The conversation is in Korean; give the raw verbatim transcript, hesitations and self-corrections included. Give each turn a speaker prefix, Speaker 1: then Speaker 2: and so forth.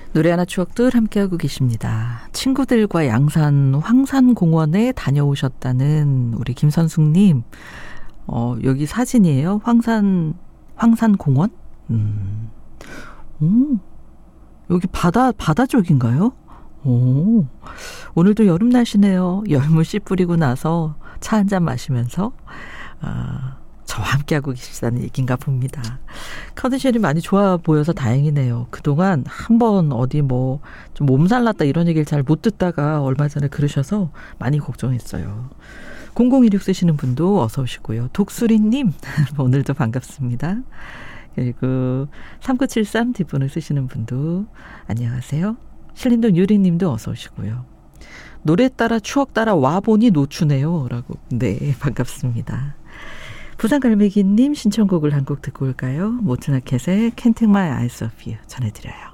Speaker 1: 노래 하나 추억들 함께하고 계십니다. 친구들과 양산 황산공원에 다녀오셨다는 우리 김선숙님. 어, 여기 사진이에요. 황산, 황산공원? 음. 오, 여기 바다, 바다 쪽인가요? 오, 오늘도 여름 날씨네요. 열무 씨 뿌리고 나서 차 한잔 마시면서, 아, 저와 함께하고 계시다는 얘기인가 봅니다. 컨디션이 많이 좋아 보여서 다행이네요. 그동안 한번 어디 뭐 좀 몸살 났다 이런 얘기를 잘 못 듣다가 얼마 전에 그러셔서 많이 걱정했어요. 공공일육 쓰시는 분도 어서 오시고요. 독수리님 오늘도 반갑습니다. 그리고 삼구칠삼 뒷분을 쓰시는 분도 안녕하세요. 신림동 유리님도 어서 오시고요. 노래 따라 추억 따라 와보니 노추네요 라고. 네, 반갑습니다. 부산갈매기님 신청곡을 한 곡 듣고 올까요? 모트나켓의 Can't Take My Eyes Off You 전해드려요.